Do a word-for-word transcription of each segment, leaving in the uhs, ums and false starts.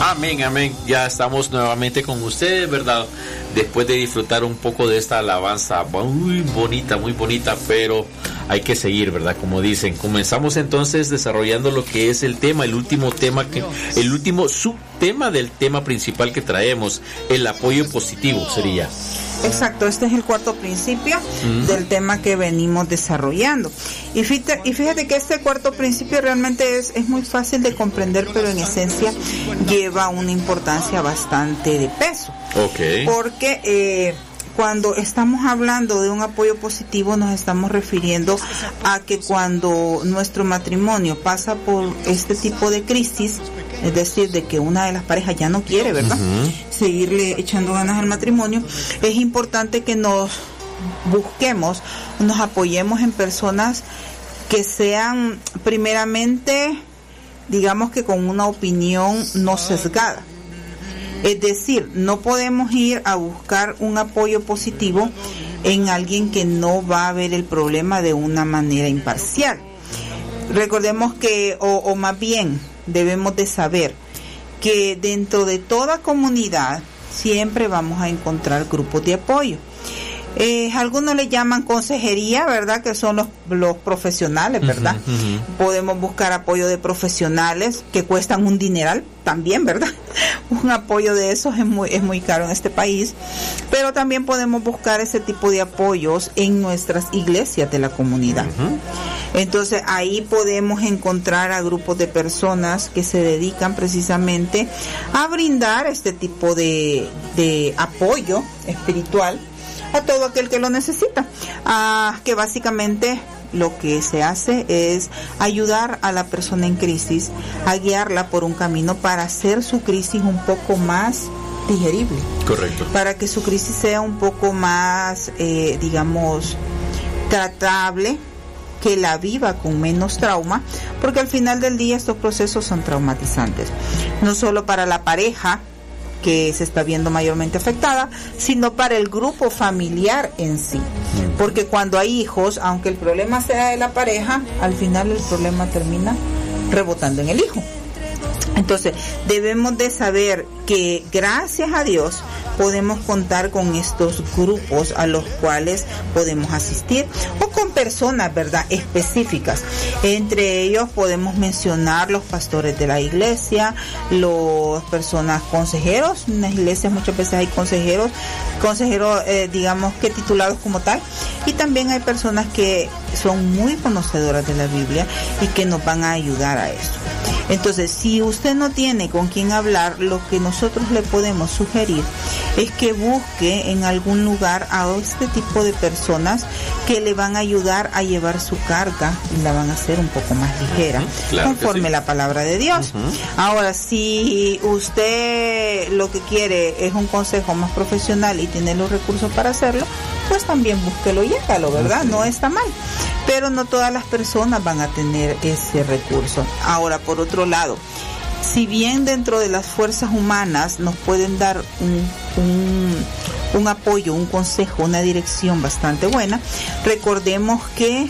Amén, amén. Ya estamos nuevamente con ustedes, ¿verdad? Después de disfrutar un poco de esta alabanza muy bonita, muy bonita, pero hay que seguir, ¿verdad? Como dicen. Comenzamos entonces desarrollando lo que es el tema, el último tema, que, el último subtema del tema principal que traemos, el apoyo positivo sería. Exacto, este es el cuarto principio uh-huh. del tema que venimos desarrollando. Y fíjate, y fíjate que este cuarto principio realmente es, es muy fácil de comprender, pero en esencia lleva una importancia bastante de peso. Okay. Porque eh, cuando estamos hablando de un apoyo positivo nos estamos refiriendo a que cuando nuestro matrimonio pasa por este tipo de crisis, es decir, de que una de las parejas ya no quiere, ¿verdad? Uh-huh. seguirle echando ganas al matrimonio, es importante que nos busquemos, nos apoyemos en personas que sean primeramente, digamos que con una opinión no sesgada. Es decir, no podemos ir a buscar un apoyo positivo en alguien que no va a ver el problema de una manera imparcial. Recordemos que, o, o más bien, debemos de saber que dentro de toda comunidad siempre vamos a encontrar grupos de apoyo. Eh, algunos le llaman consejería, ¿verdad? Que son los, los profesionales, ¿verdad? Uh-huh, uh-huh. Podemos buscar apoyo de profesionales que cuestan un dineral también, ¿verdad? Un apoyo de esos es muy, es muy caro en este país. Pero también podemos buscar ese tipo de apoyos en nuestras iglesias de la comunidad. Uh-huh. Entonces ahí podemos encontrar a grupos de personas que se dedican precisamente a brindar este tipo de, de apoyo espiritual a todo aquel que lo necesita, ah, que básicamente lo que se hace es ayudar a la persona en crisis, a guiarla por un camino para hacer su crisis un poco más digerible. Correcto. Para que su crisis sea un poco más, eh, digamos, tratable, que la viva con menos trauma, porque al final del día estos procesos son traumatizantes, no solo para la pareja que se está viendo mayormente afectada, sino para el grupo familiar en sí. Porque cuando hay hijos, aunque el problema sea de la pareja, al final el problema termina rebotando en el hijo. Entonces, debemos de saber que gracias a Dios podemos contar con estos grupos a los cuales podemos asistir, o con personas, ¿verdad?, específicas. Entre ellos podemos mencionar los pastores de la iglesia, las personas consejeros. En las iglesias muchas veces hay consejeros, consejeros eh, digamos que titulados como tal, y también hay personas que son muy conocedoras de la Biblia y que nos van a ayudar a eso. Entonces, si usted no tiene con quién hablar, lo que nosotros le podemos sugerir es que busque en algún lugar a este tipo de personas que le van a ayudar a llevar su carga y la van a hacer un poco más ligera, uh-huh, claro, conforme sí. la palabra de Dios. Uh-huh. Ahora, si usted lo que quiere es un consejo más profesional y tiene los recursos para hacerlo, pues también búsquelo y hágalo, ¿verdad? Uh-huh. No está mal. Pero no todas las personas van a tener ese recurso. Ahora, por otro lado, si bien dentro de las fuerzas humanas nos pueden dar un, un, un apoyo, un consejo, una dirección bastante buena, recordemos que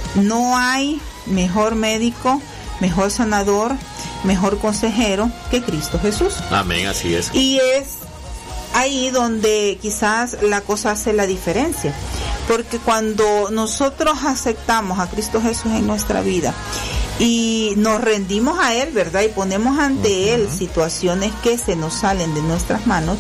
no hay mejor médico, mejor sanador, mejor consejero que Cristo Jesús. Amén, así es. Y es ahí donde quizás la cosa hace la diferencia, porque cuando nosotros aceptamos a Cristo Jesús en nuestra vida y nos rendimos a Él, ¿verdad?, y ponemos ante uh-huh. Él situaciones que se nos salen de nuestras manos,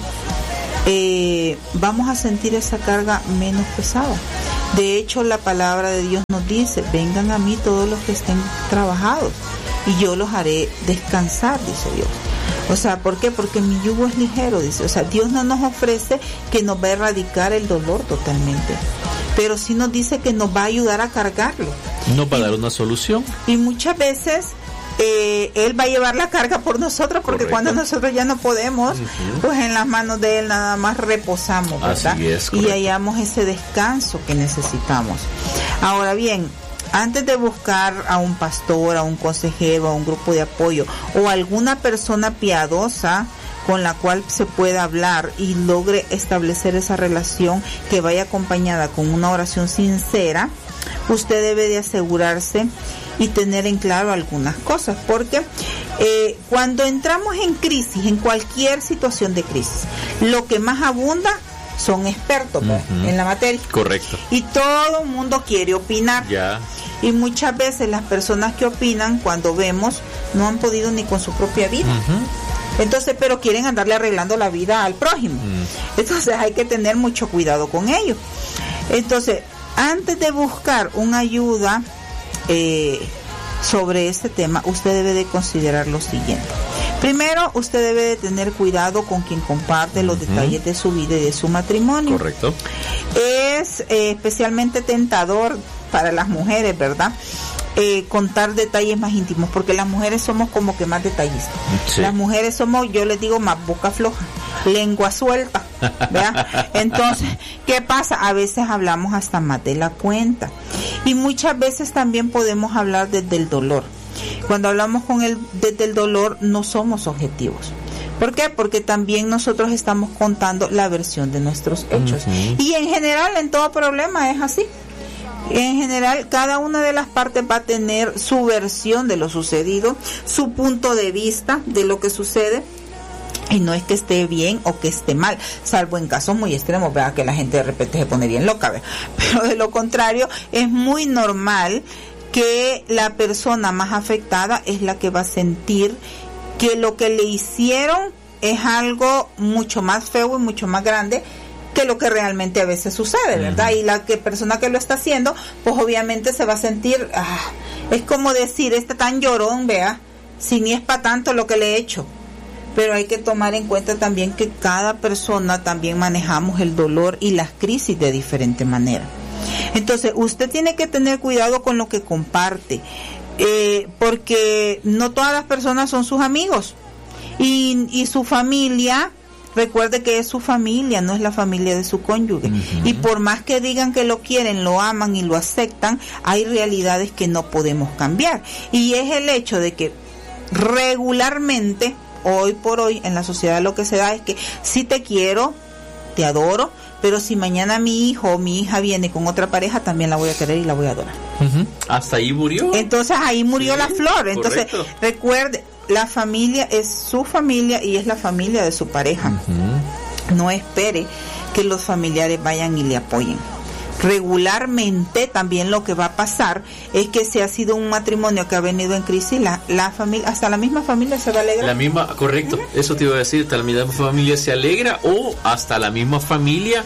eh, vamos a sentir esa carga menos pesada. De hecho, la palabra de Dios nos dice: vengan a mí todos los que estén trabajados y yo los haré descansar, dice Dios. O sea, ¿por qué? Porque mi yugo es ligero, dice. O sea, Dios no nos ofrece que nos va a erradicar el dolor totalmente, pero sí nos dice que nos va a ayudar a cargarlo. Nos va a dar una solución. Y muchas veces eh, Él va a llevar la carga por nosotros, porque correcto. Cuando nosotros ya no podemos, uh-huh. pues en las manos de Él nada más reposamos, ¿verdad? Así es, y hallamos ese descanso que necesitamos. Ahora bien, antes de buscar a un pastor, a un consejero, a un grupo de apoyo o alguna persona piadosa con la cual se pueda hablar y logre establecer esa relación que vaya acompañada con una oración sincera, usted debe de asegurarse y tener en claro algunas cosas, porque Eh, cuando entramos en crisis, en cualquier situación de crisis, lo que más abunda son expertos, uh-huh, en la materia. Correcto. Y todo el mundo quiere opinar. Ya. Y muchas veces las personas que opinan, cuando vemos, no han podido ni con su propia vida. Uh-huh. Entonces, pero quieren andarle arreglando la vida al prójimo. Uh-huh. Entonces hay que tener mucho cuidado con ellos. Entonces, antes de buscar una ayuda eh, sobre este tema, usted debe de considerar lo siguiente. Primero, usted debe de tener cuidado con quien comparte los uh-huh. detalles de su vida y de su matrimonio. Correcto. Es eh, especialmente tentador para las mujeres, ¿verdad? Eh, contar detalles más íntimos, porque las mujeres somos como que más detallistas. Sí. Las mujeres somos, yo les digo, más boca floja, lengua suelta, ¿verdad? Entonces, ¿qué pasa? A veces hablamos hasta más de la cuenta. Y muchas veces también podemos hablar desde el dolor. Cuando hablamos con el, desde el dolor, no somos objetivos. ¿Por qué? Porque también nosotros estamos contando la versión de nuestros hechos. Uh-huh. Y en general, en todo problema es así. En general, cada una de las partes va a tener su versión de lo sucedido, su punto de vista de lo que sucede. Y no es que esté bien o que esté mal, salvo en casos muy extremos, ¿verdad? Que la gente de repente se pone bien loca, ¿verdad? Pero de lo contrario, es muy normal que la persona más afectada es la que va a sentir que lo que le hicieron es algo mucho más feo y mucho más grande que lo que realmente a veces sucede, ¿verdad? Uh-huh. Y la que persona que lo está haciendo, pues obviamente se va a sentir, ah, es como decir, este tan llorón, vea, si ni es para tanto lo que le he hecho. Pero hay que tomar en cuenta también que cada persona también manejamos el dolor y las crisis de diferente manera. Entonces, usted tiene que tener cuidado con lo que comparte, eh, porque no todas las personas son sus amigos. Y, y su familia, recuerde que es su familia, no es la familia de su cónyuge. Uh-huh. Y por más que digan que lo quieren, lo aman y lo aceptan, hay realidades que no podemos cambiar. Y es el hecho de que regularmente, hoy por hoy, en la sociedad lo que se da es que sí te quiero, te adoro, pero si mañana mi hijo o mi hija viene con otra pareja, también la voy a querer y la voy a adorar. Uh-huh. Hasta ahí murió. Entonces ahí murió sí, la flor. Entonces, correcto. Recuerde, la familia es su familia y es la familia de su pareja. Uh-huh. No espere que los familiares vayan y le apoyen. Regularmente también lo que va a pasar es que si ha sido un matrimonio que ha venido en crisis, la, la familia, hasta la misma familia se va a alegrar. La misma, correcto, uh-huh. Eso te iba a decir, hasta la misma familia se alegra o hasta la misma familia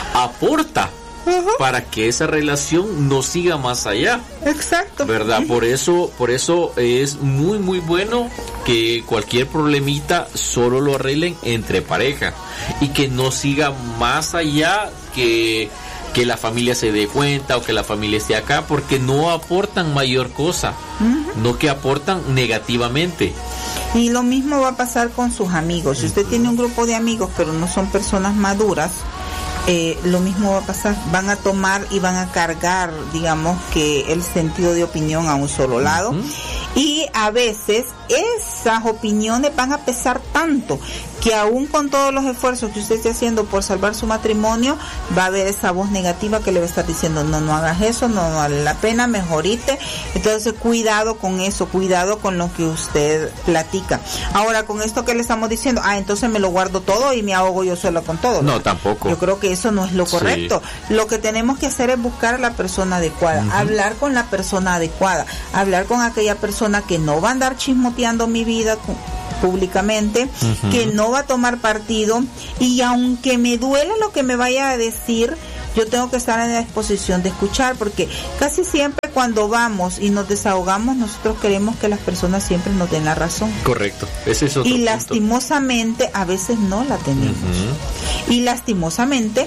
aporta uh-huh. para que esa relación no siga más allá. Exacto. ¿Verdad? Uh-huh. Por eso, por eso es muy muy bueno que cualquier problemita solo lo arreglen entre pareja y que no siga más allá, que que la familia se dé cuenta o que la familia esté acá, porque no aportan mayor cosa, uh-huh. no que aportan negativamente. Y lo mismo va a pasar con sus amigos. Si usted tiene un grupo de amigos pero no son personas maduras, eh, lo mismo va a pasar. Van a tomar y van a cargar, digamos, que el sentido de opinión a un solo lado. Uh-huh. Y a veces esas opiniones van a pesar tanto que aún con todos los esfuerzos que usted esté haciendo por salvar su matrimonio, va a haber esa voz negativa que le va a estar diciendo, no, no hagas eso, no, no vale la pena, mejorite. Entonces, cuidado con eso, cuidado con lo que usted platica. Ahora, con esto que le estamos diciendo, ah, entonces me lo guardo todo y me ahogo yo solo con todo, ¿verdad? No, tampoco. Yo creo que eso no es lo correcto. Sí. Lo que tenemos que hacer es buscar a la persona adecuada, uh-huh. hablar con la persona adecuada, hablar con aquella persona que no va a andar chismoteando mi vida públicamente, uh-huh. que no va a tomar partido, y aunque me duele lo que me vaya a decir, yo tengo que estar en la disposición de escuchar, porque casi siempre cuando vamos y nos desahogamos, nosotros queremos que las personas siempre nos den la razón. Correcto, ese es otro y punto. Lastimosamente a veces no la tenemos. Uh-huh. Y lastimosamente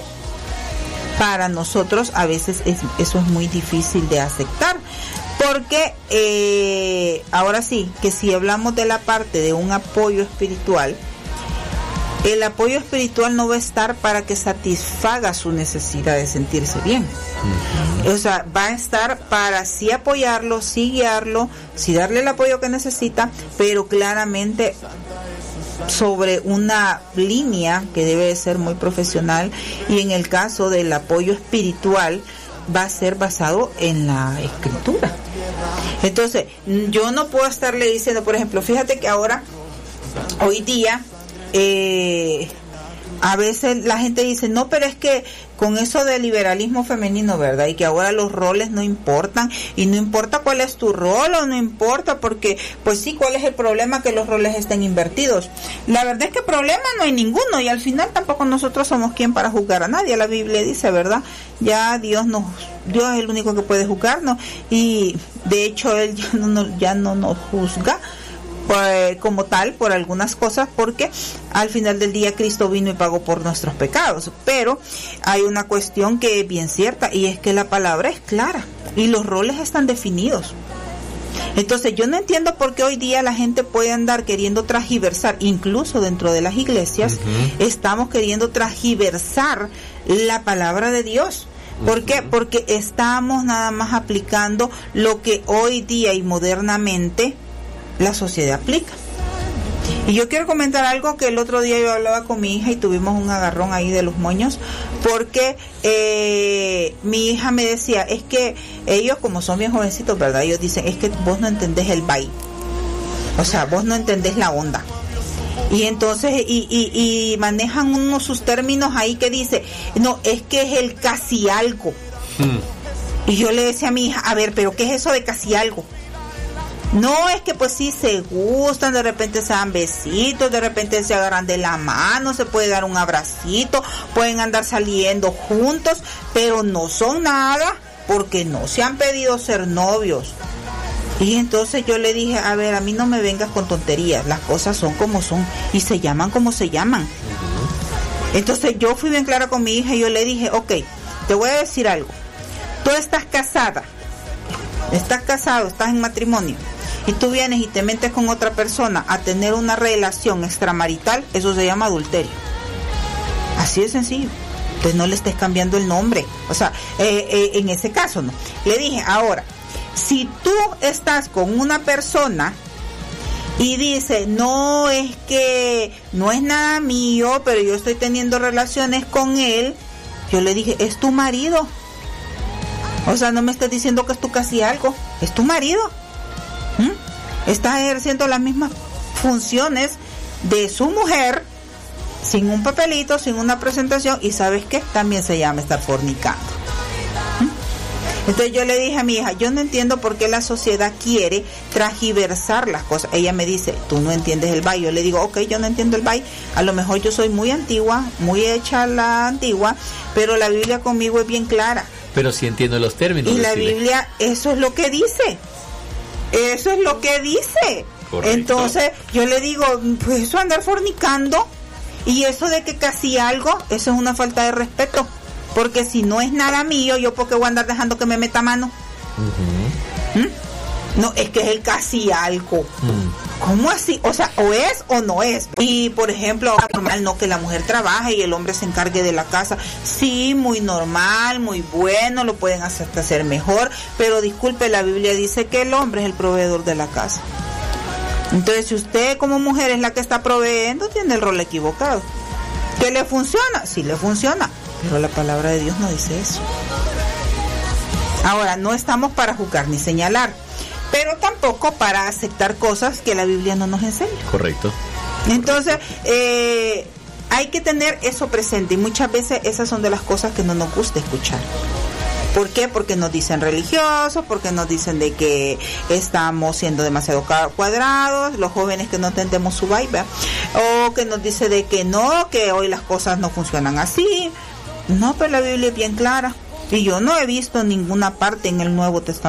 para nosotros a veces es, eso es muy difícil de aceptar. Porque eh, ahora sí, que si hablamos de la parte de un apoyo espiritual, el apoyo espiritual no va a estar para que satisfaga su necesidad de sentirse bien. Uh-huh. O sea, va a estar para sí apoyarlo, sí guiarlo, sí darle el apoyo que necesita, pero claramente sobre una línea que debe de ser muy profesional, y en el caso del apoyo espiritual va a ser basado en la escritura. Entonces, yo no puedo estarle diciendo, por ejemplo, fíjate que ahora, hoy día, eh, a veces la gente dice, no, pero es que con eso del liberalismo femenino, ¿verdad? Y que ahora los roles no importan, y no importa cuál es tu rol, o no importa, porque, pues sí, ¿cuál es el problema? Que los roles estén invertidos. La verdad es que problema no hay ninguno, y al final tampoco nosotros somos quien para juzgar a nadie. La Biblia dice, ¿verdad? Ya Dios nos, Dios es el único que puede juzgarnos, y de hecho Él ya no, ya no nos juzga Pues, como tal, por algunas cosas, porque al final del día Cristo vino y pagó por nuestros pecados. Pero hay una cuestión que es bien cierta, y es que la palabra es clara y los roles están definidos. Entonces yo no entiendo por qué hoy día la gente puede andar queriendo transgiversar, incluso dentro de las iglesias, uh-huh. estamos queriendo transgiversar la palabra de Dios. ¿Por qué? Porque estamos nada más aplicando lo que hoy día y modernamente la sociedad aplica. Y yo quiero comentar algo que el otro día yo hablaba con mi hija y tuvimos un agarrón ahí de los moños, porque eh, mi hija me decía, es que ellos, como son bien jovencitos, ¿verdad? Ellos dicen, es que vos no entendés el baile, o sea, vos no entendés la onda. Y entonces, y, y, y manejan unos sus términos ahí que dice, no, es que es el casi algo. Hmm. Y yo le decía a mi hija, a ver, pero ¿qué es eso de casi algo? No, es que pues sí se gustan, de repente se dan besitos, de repente se agarran de la mano, se puede dar un abracito, pueden andar saliendo juntos, pero no son nada porque no se han pedido ser novios. Y entonces yo le dije, a ver, a mí no me vengas con tonterías, las cosas son como son y se llaman como se llaman. Entonces yo fui bien clara con mi hija y yo le dije, ok, te voy a decir algo, tú estás casada, estás casado, estás en matrimonio, y tú vienes y te metes con otra persona a tener una relación extramarital, eso se llama adulterio. Así de sencillo. Entonces no le estés cambiando el nombre. O sea, eh, eh, en ese caso no. Le dije, ahora, si tú estás con una persona y dice, no, es que no es nada mío, pero yo estoy teniendo relaciones con él, yo le dije, es tu marido. O sea, no me estés diciendo que es tu casi algo, es tu marido. ¿Mm? Está ejerciendo las mismas funciones de su mujer, sin un papelito, sin una presentación, y ¿sabes qué? También se llama estar fornicando. ¿Mm? Entonces yo le dije a mi hija, yo no entiendo por qué la sociedad quiere transgiversar las cosas. Ella me dice, tú no entiendes el baile. Yo le digo, ok, yo no entiendo el baile, a lo mejor yo soy muy antigua, muy hecha a la antigua, pero la Biblia conmigo es bien clara. Pero sí entiendo los términos. Y la Biblia, eso es lo que dice. Eso es lo que dice. Correcto. Entonces yo le digo, pues eso andar fornicando y eso de que casi algo, eso es una falta de respeto, porque si no es nada mío, yo por qué voy a andar dejando que me meta mano. Uh-huh. ¿Mm? No, es que es el casi algo. Uh-huh. ¿Cómo así? O sea, o es o no es. Y por ejemplo, normal no que la mujer trabaje y el hombre se encargue de la casa. Sí, muy normal, muy bueno, lo pueden hacer, hacer mejor, pero disculpe, la Biblia dice que el hombre es el proveedor de la casa. Entonces, si usted como mujer es la que está proveyendo, tiene el rol equivocado. ¿Que le funciona? Sí le funciona, pero la palabra de Dios no dice eso. Ahora, no estamos para juzgar ni señalar, pero tampoco para aceptar cosas que la Biblia no nos enseña. Correcto. Entonces, eh, hay que tener eso presente, y muchas veces esas son de las cosas que no nos gusta escuchar. ¿Por qué? Porque nos dicen religiosos, porque nos dicen de que estamos siendo demasiado cuadrados, los jóvenes que no entendemos su vibe, o que nos dice de que no, que hoy las cosas no funcionan así. No, pero la Biblia es bien clara, y yo no he visto ninguna parte en el Nuevo Testamento